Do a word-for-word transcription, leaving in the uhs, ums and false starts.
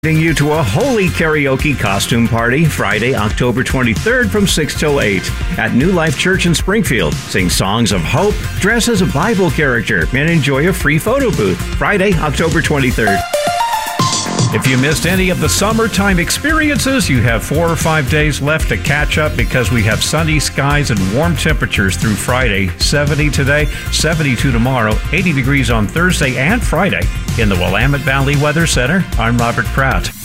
Inviting you to a holy karaoke costume party Friday, October twenty-third from six till eight at New Life Church in Springfield. Sing songs of hope, dress as a Bible character, and enjoy a free photo booth Friday, October twenty-third. If you missed any of the summertime experiences, you have four or five days left to catch up because we have sunny skies and warm temperatures through Friday. seventy today, seventy-two tomorrow, eighty degrees on Thursday and Friday. In the Willamette Valley Weather Center, I'm Robert Pratt.